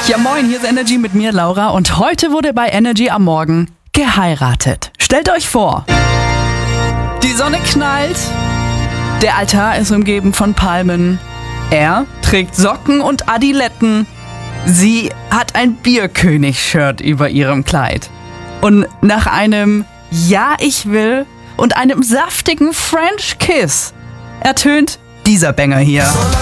Ja moin, hier ist Energy mit mir, Laura, und heute wurde bei Energy am Morgen geheiratet. Stellt euch vor, die Sonne knallt, der Altar ist umgeben von Palmen, er trägt Socken und Adiletten, sie hat ein Bierkönig-Shirt über ihrem Kleid. Und nach einem Ja, ich will und einem saftigen French Kiss ertönt dieser Banger hier.